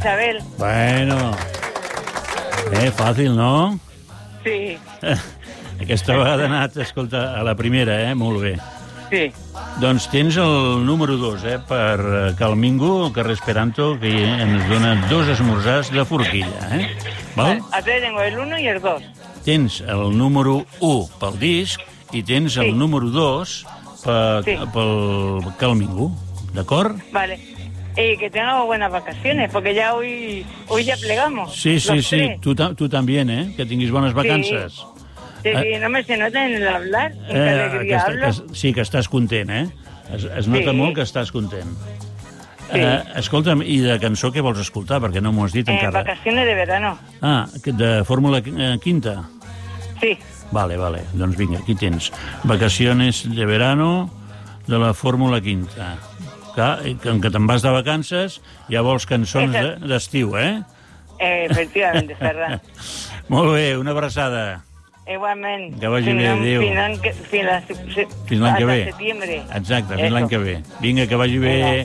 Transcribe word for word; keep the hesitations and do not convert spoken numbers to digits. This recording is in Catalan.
Isabel. Bueno. Eh, fàcil, no? Sí. Aquesta vegada ha anat, escolta, a la primera, eh? Molt bé. Sí. Doncs tens el número dos, eh? Per Calmingo, al carrer Esperanto, que ens dona dos esmorzars de forquilla, eh? Val? Aquí tengo el uno y el dos. Tens el número u pel disc i tens el Sí. número dos pel, Sí. pel Calmingo, d'acord? Vale. Y que tengamos buenas vacaciones, porque ya hoy, hoy ya plegamos. Sí, sí, los sí, tres. tu, ta- tu també, eh? Que tinguis bones vacances. Sí, sí, no me se nota en el hablar, en qué alegría que, hablo. que, sí, que estàs content, eh? Es, es nota Sí. molt que estàs content. Sí. Eh, escolta'm, i de cançó què vols escoltar? Perquè no m'ho has dit En encara. vacaciones de verano. Ah, que de Fórmula eh, Quinta? Sí. Vale, vale. Doncs vinga, aquí tens. Vacaciones de verano de la Fórmula Quinta. Clar, com que te'n vas de vacances, ja vols cançons de- d'estiu, eh? Eh, efectivamente, Ferran. Molt bé, una abraçada. Igualment. Que vagi Fins bé, l'any- adéu. Fins l'any que, fins la, Fins l'any que hasta ve. septiembre. Exacte, fins Eso. l'any que ve. Vinga, que vagi bé. Vinga.